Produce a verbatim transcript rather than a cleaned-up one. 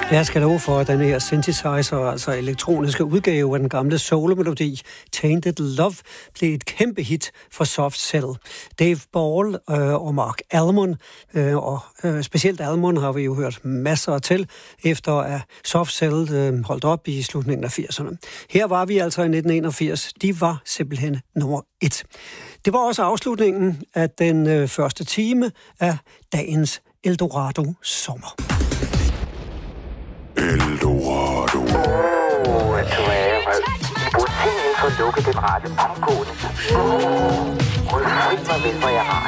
Jeg skal love for, at den her synthesizer, altså elektroniske udgave af den gamle solomelodi Tainted Love, blev et kæmpe hit for Soft Cell. Dave Ball øh, og Mark Almond, øh, og øh, specielt Almond har vi jo hørt masser til, efter at Soft Cell øh, holdt op i slutningen af firserne. Her var vi altså i nitten enogfirs. De var simpelthen nummer et. Det var også afslutningen af den øh, første time af dagens Eldorado Sommer. Eldorado. Åh, oh, jeg tror, jeg var... Burde simpelthen få lukket den rette omgående. Åh, oh, frit mig vel, hvor jeg har.